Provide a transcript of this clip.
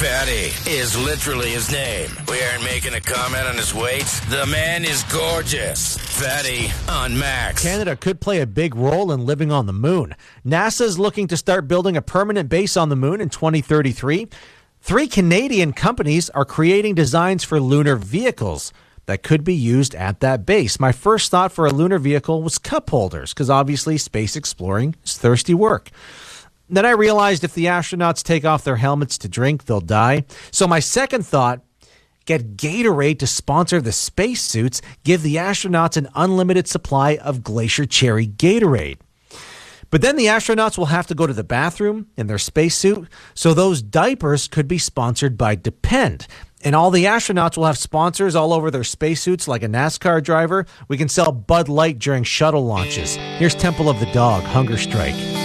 Fatty is literally his name. We aren't making a comment on his weight. The man is gorgeous. Fatty on Max. Canada could play a big role in living on the moon. NASA is looking to start building a permanent base on the moon in 2033. 3 Canadian companies are creating designs for lunar vehicles that could be used at that base. My first thought for a lunar vehicle was cup holders, because obviously space exploring is thirsty work. Then I realized if the astronauts take off their helmets to drink, they'll die. So my second thought, get Gatorade to sponsor the spacesuits, give the astronauts an unlimited supply of Glacier Cherry Gatorade. But then the astronauts will have to go to the bathroom in their spacesuit, so those diapers could be sponsored by Depend. And all the astronauts will have sponsors all over their spacesuits like a NASCAR driver. We can sell Bud Light during shuttle launches. Here's Temple of the Dog, Hunger Strike.